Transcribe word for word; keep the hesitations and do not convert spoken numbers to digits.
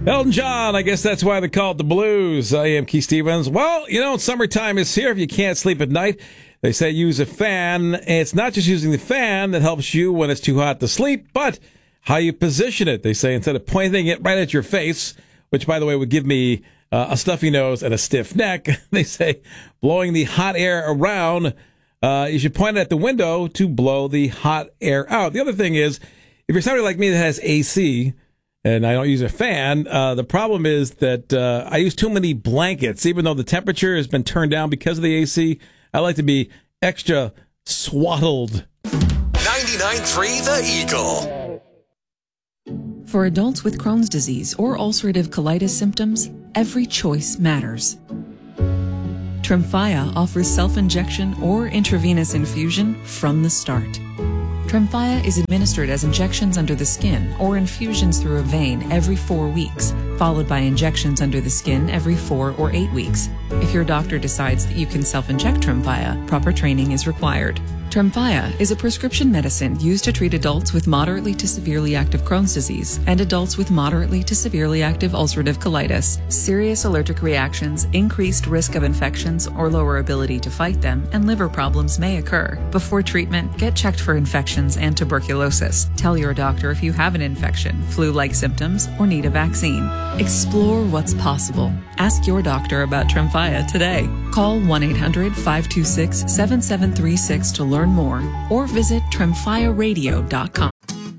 Elton John, I guess that's why they call it the blues. I am Keith Stevens. Well, you know, summertime is here. If you can't sleep at night, they say use a fan. And it's not just using the fan that helps you when it's too hot to sleep, but how you position it. They say instead of pointing it right at your face, which, by the way, would give me uh, a stuffy nose and a stiff neck, they say blowing the hot air around, uh, you should point it at the window to blow the hot air out. The other thing is, if you're somebody like me that has A C, and I don't use a fan, uh, the problem is that uh, I use too many blankets. Even though the temperature has been turned down because of the A C, I like to be extra swaddled. ninety-nine point three The Eagle. For adults with Crohn's disease or ulcerative colitis symptoms, every choice matters. Tremfya offers self-injection or intravenous infusion from the start. Tremfya is administered as injections under the skin or infusions through a vein every four weeks, followed by injections under the skin every four or eight weeks. If your doctor decides that you can self-inject Tremfya, proper training is required. Tremfya is a prescription medicine used to treat adults with moderately to severely active Crohn's disease and adults with moderately to severely active ulcerative colitis. Serious allergic reactions, increased risk of infections or lower ability to fight them, and liver problems may occur. Before treatment, get checked for infections and tuberculosis. Tell your doctor if you have an infection, flu-like symptoms, or need a vaccine. Explore what's possible. Ask your doctor about Tremfya today. Call one eight hundred five two six seven seven three six to learn more or visit tremfya radio dot com.